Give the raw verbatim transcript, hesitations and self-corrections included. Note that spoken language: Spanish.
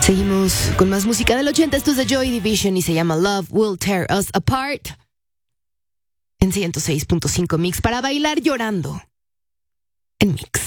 Seguimos con más música del ochenta. Esto es de Joy Division y se llama Love Will Tear Us Apart. En ciento seis punto cinco Mix para bailar llorando. En Mix.